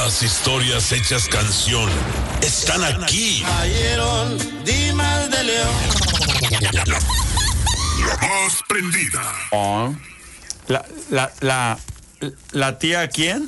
Las historias hechas canción están aquí. Cayeron Dimas de León. La más prendida. Oh. ¿La tía quién?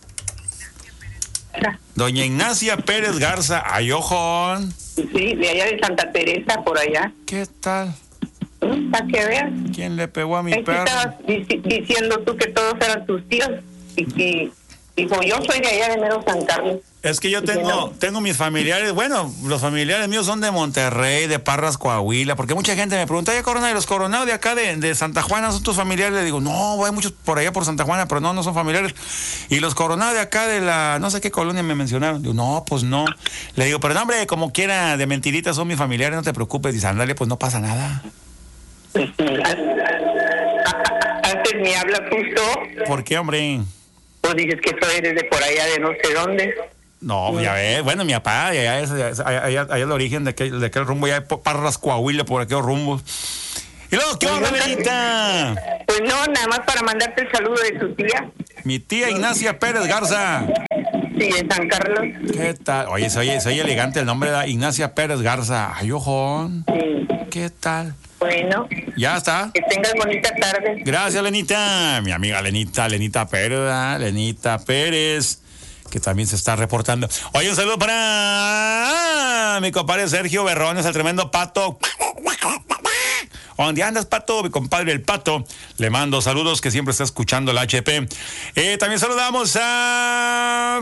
Doña Ignacia Pérez Garza. Ay, ojón. Sí, de allá de Santa Teresa, por allá. ¿Qué tal? Para que veas. ¿Quién le pegó a mi Es que perro? estabas diciendo tú que todos eran tus tíos. Y dijo, yo soy de allá de Mero San Carlos. Es que yo tengo mis familiares, bueno, los familiares míos son de Monterrey, de Parras, Coahuila, porque mucha gente me pregunta, oye, Corona, ¿y los Coronados de acá de Santa Juana son tus familiares? Le digo, no, hay muchos por allá por Santa Juana, pero no son familiares. Y los Coronados de acá de la, no sé qué colonia me mencionaron. Digo, no, pues no. Le digo, pero no, hombre, como quiera, de mentiritas son mis familiares, no te preocupes. Dice, ándale, pues no pasa nada. Antes me habla justo. ¿Por qué, hombre? Pues dices que tú eres de por allá de no sé dónde. No, ya ves, bueno, mi papá, allá es el origen de aquel rumbo, ya de Parras, Coahuila, por aquellos rumbos. Y luego, ¿qué onda, Lenita? Pues no, nada más para mandarte el saludo de tu tía. Mi tía Ignacia Pérez Garza. Sí, de San Carlos. ¿Qué tal? Oye, soy elegante el nombre de Ignacia Pérez Garza. Ay, ojón. Sí. ¿Qué tal? Bueno. Ya está. Que tengas bonita tarde. Gracias, Lenita. Mi amiga Lenita Pérez, ¿verdad? Lenita Pérez, que también se está reportando. Oye, un saludo para mi compadre Sergio Berrones, el tremendo Pato. ¿Dónde andas, Pato? Mi compadre el Pato. Le mando saludos, que siempre está escuchando el HP. También saludamos a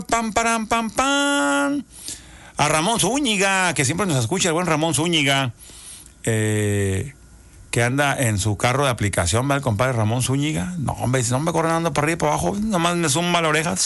a Ramón Zúñiga, que siempre nos escucha, el buen Ramón Zúñiga. Que anda en su carro de aplicación, ¿va el compadre Ramón Zúñiga? No, hombre, si no me corren andando para arriba y para abajo, nomás me zumba la oreja.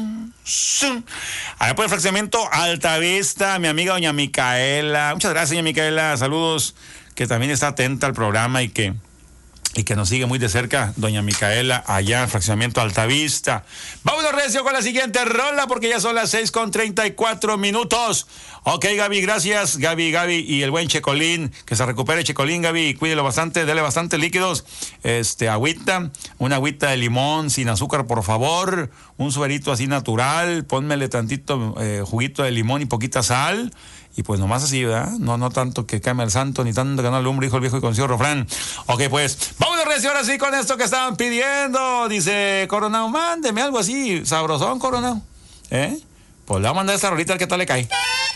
Allá por el fraccionamiento Altavista, mi amiga doña Micaela. Muchas gracias, doña Micaela. Saludos, que también está atenta al programa y que nos sigue muy de cerca, doña Micaela, allá en el fraccionamiento Altavista. Vámonos, recio, con la siguiente rola, porque ya son las 6:34. Ok, Gaby, gracias, Gaby, y el buen Checolín, que se recupere, Checolín, Gaby, cuídelo bastante, dele bastante líquidos, agüita, una agüita de limón sin azúcar, por favor, un suerito así natural, pónmele tantito juguito de limón y poquita sal. Y pues nomás así, ¿verdad? No tanto que queme el santo, ni tanto que no alumbre, dijo el viejo y conocido refrán. Ok, pues, vamos a reaccionar ahora sí con esto que estaban pidiendo. Dice, Coronao, mándeme algo así, sabrosón, Coronao. Pues le voy a mandar esta rolita, al que tal le cae.